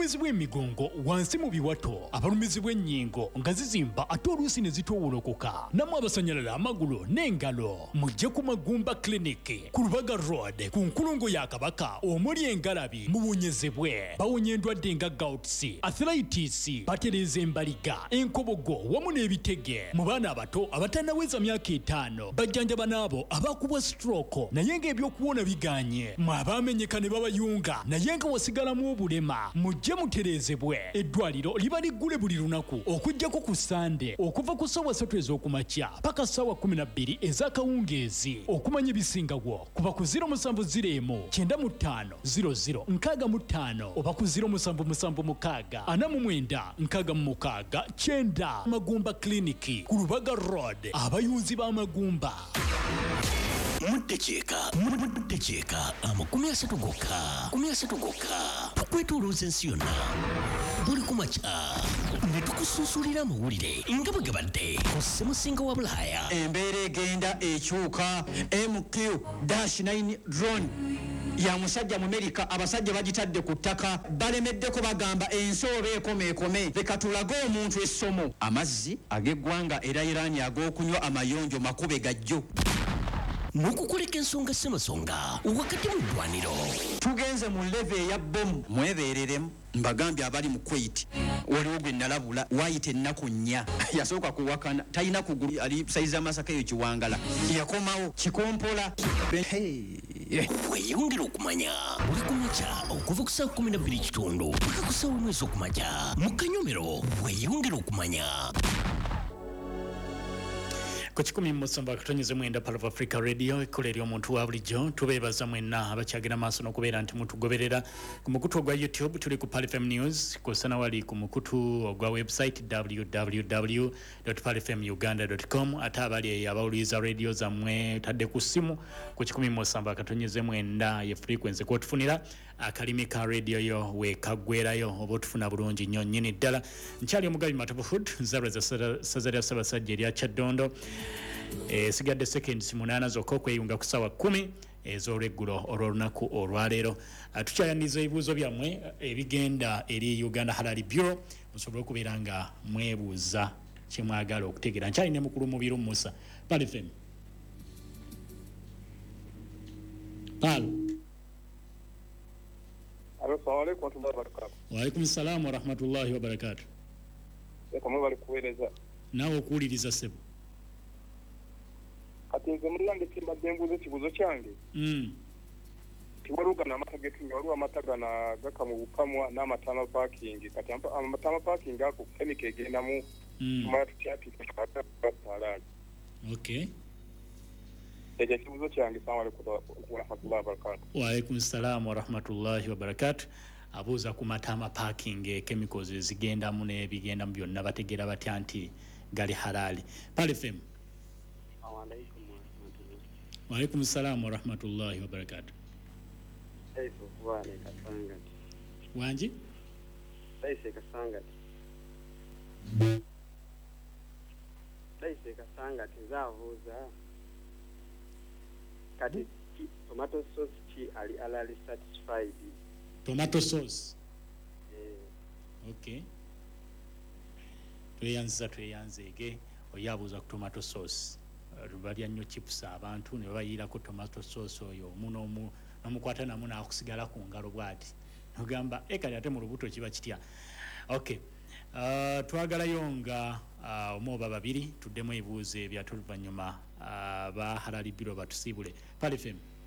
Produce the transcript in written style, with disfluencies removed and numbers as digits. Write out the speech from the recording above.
abalumizi bw'emigongo wansi mu biwato, abalumizi bw'ennyingo nga zizimba ate oluusi ne zitoowolokoka, namwe abasanyalala amagulu n'engalo, mujje ku Magumba Clinic ku Lubaga Road ku nkulungo ya Kabaka omuli engalabi muwonyezebwe. Bawonya endwadde nga gouts, arthritis, batereeza embaliga, enkobogo wamu n'ebitege. Mu baana abato abatannaweza myaka 5 bajjanjaba n'abo abakubwa stroke naye ng'ebyokuwona biganye, mwe abaamenyeka ne babayunga naye nga wasigalamu obulema, mujje mutereezebwe. Eddwaliro liba liggule buli lunaku okuggyako ku Sande okuva ku ssaawa 3 ez'okumakya paka ssaawa 12 ez'akawungeezi. Okumanya ebisingawo kuba ku 0701 95 00 65 oba ku 0776 49 66 9. Magumba Clinic ku Lubaga Road, abayunzi b'amagumba. Mutecheeka amakumi asatu gokka tukwetolooza ensi yonna buli kumakya ne tukusuusulira amawulire nga bwe gabadde ku ssemusinga wa Bulaaya. Embeera egenda ekyuka. MQ-9 drone ya musajja mu Amerika, abasajja bagitadde ku ttaka balemeddeko bagamba ensi oba ekome. Leka tulage omuntu essomo. Amazzi ag'eggwanga era Irani ag'okunywa amayonjo makube gajjo. N'okukoleka ensonga ssemasonga wakati mu ddwaniro. Tugenze mu leve eya bbomu, mwebeereremu. Mbagambye abali mu Kuwait waliwo gwe nalabula waayita ennaku 4 yasooka kuwakana, talina kugulu, ali saizi amasaka eyo kiwangala, yakomawo kikompola. Weeyongera okumanya buli kumakya okuva ku ssaawa 12 paka ku ssaawa 1 ez'okumakya mu Kanyomero. Weeyongera okumanya ku 107.9 Palo Africa Radio ekolera omuntu wa bulijjo. Tubeebaza mwenna abakyagira maaso n'okubeera nti mutugoberera ku mukutu ogwa YouTube. Tuli ku Pal FM News kusana wali ku mukutu ogwa website www.palfmuganda.com. ate abali abawuliriza radio zammwe tadde ku ssimu ku 107.9 ye frequency kwotufunira akalimi ka radio yo wekaggwerayo oba otufuna bulungi nnyo nnyini ddala. Nkyali omugabi Matabu Food nzalweza ssaza lya Ssaabasajja erya Kyaddondo. Sigadde seconds 8 zokka okweyunga ku ssaawa 10 ez'olweggulo olw'olunaku olwaleero. Tukyayaniriza ebibuuzo byammwe ebigenda eri Uganda Halal Bureau musobole okubeera nga mwebuuza kye mwagala okutegeera. Nkyali ne mukulu Mubiru Musa Pal FM. Pal. Assalamu alaykum wa rahmatullahi wa barakatuh. Wa alaykum salaam wa rahmatullahi wa barakatuh. Kama bali kuweleza nawe okuwuliriza ssebo. Kati nze munnange kimbadde mbuuza ekibuuzo kyange. Tiwaluga n'amatagetu waliwo amataga na gaka mu bukamwa n'amatama parking. Kati amatama parking ako kemika egendamu tumala tutyapika twatalaali. Okay. Ejo ekibuuzo kyange. Assalamu alaykum wa rahmatullahi wa barakatuh. Wa alaykum salaam wa rahmatullahi wa barakatuh. Abuuza ku matama parking chemicals ezigendamu n'ebigendamu byonna bategeera batya nti gali halali. Pal FM. Wa alaykum salaam wa rahmatullahi wa barakatuh. Wanji? Daise kasangati zavuza. Kati tomato sauce ki ali halali certified. Tomato sauce. Okay. Tweyanzege oyabuuza ku tomato sauce. Balya nnyo chips abantu ne bayiirako tomato sauce oyo omu n'omukwata namu n'akusigala ku ngalo bw'ati. Ogamba kali ate mu lubuto kiba kitya. Okay. Twagalayo nga omuoba babiri tuddemu ebibuuzo ebyatuluvannyuma ba Halal Bureau batusiibule. Pal FM.